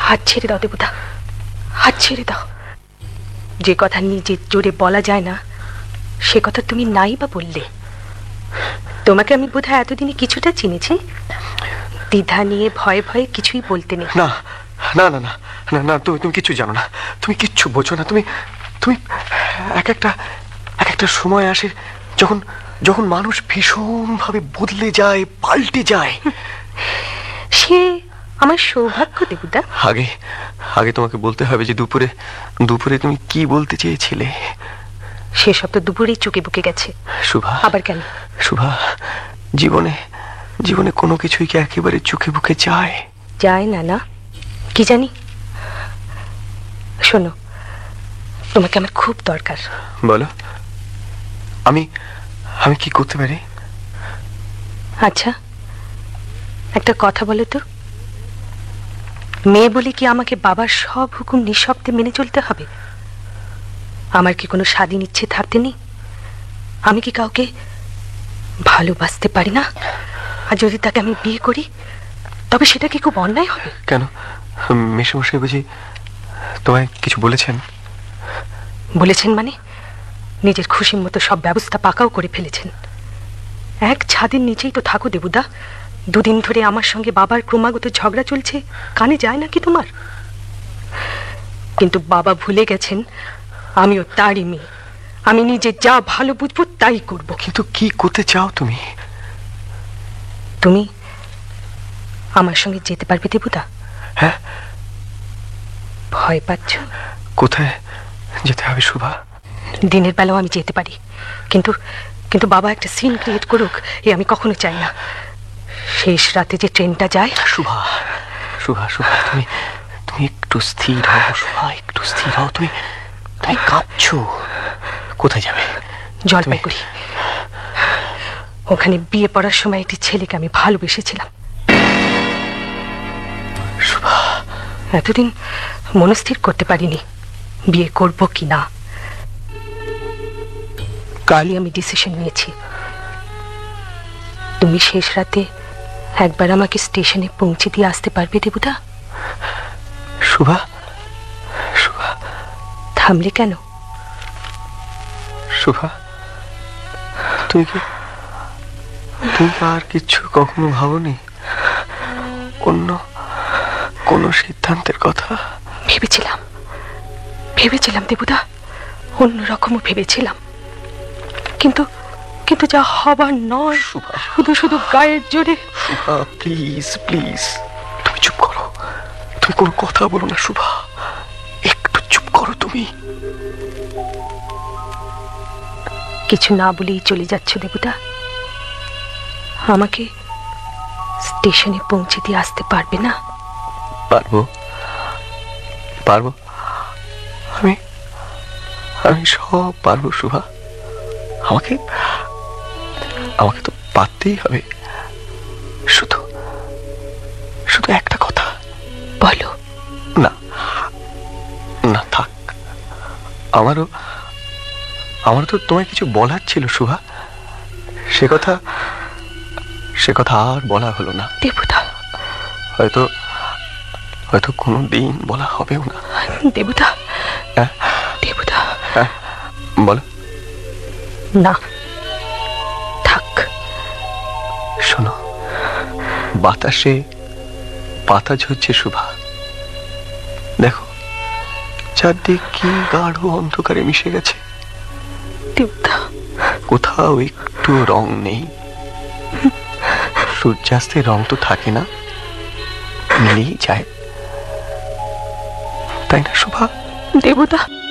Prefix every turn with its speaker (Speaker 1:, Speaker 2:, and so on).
Speaker 1: হাত ছেড়ে দাও দেবতা, হাত ছেড়ে দাও। যে কথা নিজের জোরে বলা যায় না সে কথা তুমি নাই বা বললে। তোমাকে আমি বোধহয় এতদিনে কিছুটা চিনেছি। দ্বিধা নিয়ে ভয়ে ভয়ে কিছুই বলতে নেই।
Speaker 2: না না না না না না, তুমি কিছু জানো না, তুমি কিচ্ছু বোঝো না। তুমি তুমি এক একটা সময় আসে যখন যখন মানুষ ভীষণভাবে বদলে যায়, পাল্টে যায়।
Speaker 1: সে আমার সৌভাগ্য দেবতা।
Speaker 2: আগে আগে তোমাকে বলতে হবে যে দুপুরে দুপুরে তুমি কি বলতে চেয়েছিলে।
Speaker 1: সেসব তো দুপুরেই চুকে বুকে গেছে।
Speaker 2: শুভা,
Speaker 1: আবার কেন?
Speaker 2: শুভা, জীবনে জীবনে কোনো কিছুই কি একেবারে চোখে বুকে যায়?
Speaker 1: যায় না। না কি জানি। শোনো, তোমাকে আমার খুব দরকার।
Speaker 2: বলো, আমি আমি কি করতে পারি?
Speaker 1: আচ্ছা একটা কথা বলো তো, মেয়ে বলে কি আমাকে বাবার সব হুকুম নিঃশব্দে মেনে চলতে হবে? আমার কি কোনো স্বাধীন ইচ্ছে থাকতে নেই? আমি কি কাউকে ভালোবাসতে পারি না? আর যদি তাকে আমি বিয়ে করি তবে সেটা কি খুব অন্যায় হবে?
Speaker 2: কেন, মেশামশাই বুঝি তোমায় কিছু বলেছেন?
Speaker 1: বলেছেন মানে নিজের খুশির মতো সব ব্যবস্থা পাকাও করে ফেলেছেন। এক ছাদের নিচেই তো থাকো দেবুদা। দুদিন ধরে আমার সঙ্গে বাবার ক্রমাগত ঝগড়া চলছে, কানে যায় নাকি তোমার? কিন্তু বাবা ভুলে গেছেন আমিও তারই মেয়ে। আমি নিজে যা ভালো বুঝবো তাই করব।
Speaker 2: কিন্তু কি করতে চাও তুমি?
Speaker 1: তুমি আমার সঙ্গে যেতে পারবে দেবুদা?
Speaker 2: হ্যাঁ।
Speaker 1: ভয় পাচ্ছ?
Speaker 2: কোথায় যেতে হবে শুভা?
Speaker 1: দিনের বেলাও আমি যেতে পারি, কিন্তু কিন্তু বাবা একটা সিন ক্রিয়েট করুক এ আমি কখনো চাই না। শেষ রাতে যে ট্রেনটা যায়।
Speaker 2: শুভা, শুভা, শুভা, তুমি তুমি একটু স্থির হও শুভা, একটু স্থির হও। তুমি তুমি কাঁদছো। কোথায় যাবে?
Speaker 1: জলপাইগুড়ি। ওখানে বিয়ে পড়ার সময় একটি ছেলেকে আমি ভালোবেসেছিলাম।
Speaker 2: শুভা,
Speaker 1: এতদিন মনস্থির করতে পারিনি বিয়ে করব কি না। কালই আমি ডিসিশন নিয়েছি। তুমি শেষ রাতে একবার আমাকে স্টেশনে পৌঁছে দিয়ে আসতে পারবে দেবুদা?
Speaker 2: শুভা, শুভা।
Speaker 1: থামলে কেন?
Speaker 2: শুভা, তুমি কি আর কিছু কখনো ভাবনি? অন্য কোনো সিদ্ধান্তের কথা?
Speaker 1: ভেবেছিলাম দেবুদা, অন্যরকমও ভেবেছিলাম, কিন্তু কিন্তু যা হবার নয়। শুধু শুধু গায়ের জোরে।
Speaker 2: শুভা, প্লিজ প্লিজ, তুমি চুপ করো। তুমি কোনো কথা বলো না শুভা, একটু চুপ করো তুমি।
Speaker 1: কিছু না বলেই চলে যাচ্ছ দেবুদা? আমাকে স্টেশনে পৌঁছে দিয়ে আসতে পারবে না?
Speaker 2: পারবো, পারবো, আমি আমি সব পারবো শুভা। আমাকে আমাকে তো পারতেই হবে। শুধু শুধু একটা কথা।
Speaker 1: বলো।
Speaker 2: না না, থাক। আমারও তো তোমায় কিছু বলার ছিল শুভা, সে কথা আর বলা হলো না
Speaker 1: দেবুদা।
Speaker 2: হয়তো হয়তো কোনো দিন বলা হবেও না।
Speaker 1: দেবুদা,
Speaker 2: হ্যাঁ
Speaker 1: দেবুদা।
Speaker 2: হ্যাঁ, বলো।
Speaker 1: না, থাক।
Speaker 2: শোনো, বাতাসে পাতা ঝরছে শুভা। দেখো চারদিক কি গাঢ় অন্ধকারে মিশে গেছে।
Speaker 1: দেবুদা,
Speaker 2: কোথাও একটু রং নেই। সূর্যাস্তের রং তো থাকে না, মিলেই যায়, তাই না শুভা?
Speaker 1: দেবুদা।